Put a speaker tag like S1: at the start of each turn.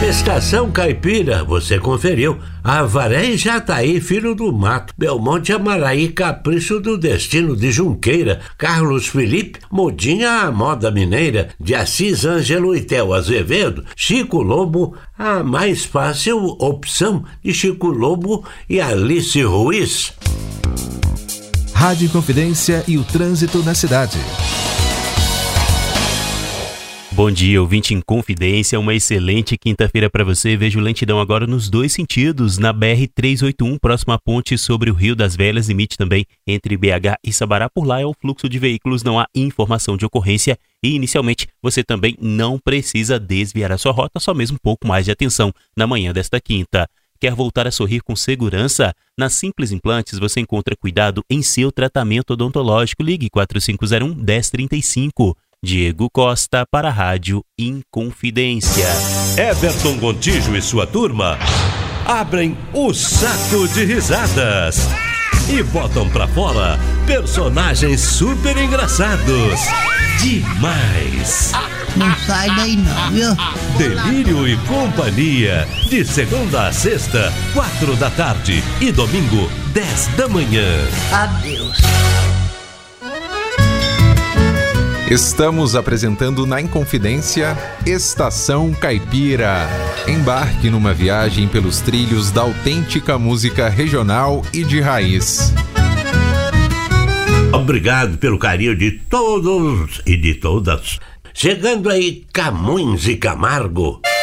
S1: Estação Caipira, você conferiu. Avaré e Jataí, Filho do Mato, Belmonte Amaraí, Capricho do Destino de Junqueira, Carlos Felipe, Modinha a Moda Mineira, de Assis Ângelo e Theo Azevedo, Chico Lobo, a mais fácil opção de Chico Lobo e Alice Ruiz.
S2: Rádio Inconfidência e o trânsito na cidade.
S3: Bom dia, ouvinte Inconfidência, uma excelente quinta-feira para você. Vejo lentidão agora nos dois sentidos, na BR-381, próxima à ponte sobre o Rio das Velhas, limite também entre BH e Sabará. Por lá é o fluxo de veículos, não há informação de ocorrência e, inicialmente, você também não precisa desviar a sua rota, só mesmo um pouco mais de atenção na manhã desta quinta. Quer voltar a sorrir com segurança? Na Simples Implantes você encontra cuidado em seu tratamento odontológico. Ligue 4501-1035. Diego Costa para a Rádio Inconfidência.
S4: Everton Gontijo e sua turma abrem o saco de risadas e botam pra fora personagens super engraçados. Demais!
S5: Não sai daí não, viu?
S4: Delírio e Companhia, de segunda a sexta, 4 da tarde e domingo, 10 da manhã.
S5: Adeus.
S2: Estamos apresentando na Inconfidência Estação Caipira. Embarque numa viagem pelos trilhos da autêntica música regional e de raiz.
S1: Obrigado pelo carinho de todos e de todas. Chegando aí Camões e Camargo.